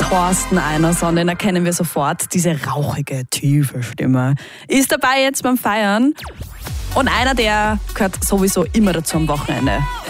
Thorsten Einerson, den erkennen wir sofort, diese rauchige, tiefe Stimme. Ist dabei jetzt beim Feiern und einer, der gehört sowieso immer dazu am Wochenende.